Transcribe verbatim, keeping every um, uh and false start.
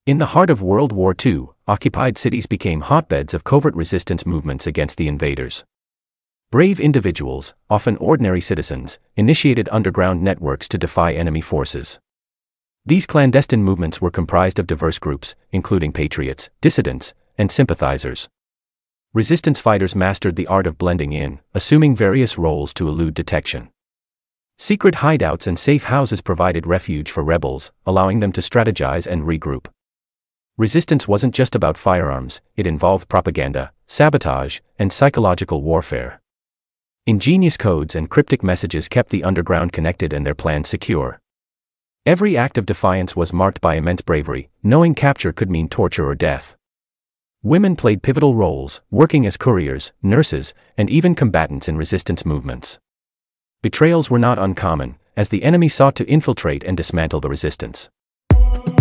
In the heart of World War Two, occupied cities became hotbeds of covert resistance movements against the invaders. Brave individuals, often ordinary citizens, initiated underground networks to defy enemy forces. These clandestine movements were comprised of diverse groups, including patriots, dissidents, and sympathizers. Resistance fighters mastered the art of blending in, assuming various roles to elude detection. Secret hideouts and safe houses provided refuge for rebels, allowing them to strategize and regroup. Resistance wasn't just about firearms, it involved propaganda, sabotage, and psychological warfare. Ingenious codes and cryptic messages kept the underground connected and their plans secure. Every act of defiance was marked by immense bravery, knowing capture could mean torture or death. Women played pivotal roles, working as couriers, nurses, and even combatants in resistance movements. Betrayals were not uncommon, as the enemy sought to infiltrate and dismantle the resistance.